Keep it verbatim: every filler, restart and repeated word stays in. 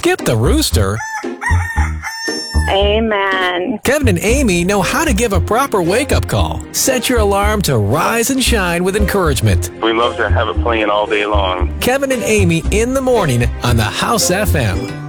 skip the rooster. Amen. Kevin and Amy know how to give a proper wake-up call. Set your alarm to rise and shine with encouragement. We love to have it playing all day long. Kevin and Amy in the morning on the House F M.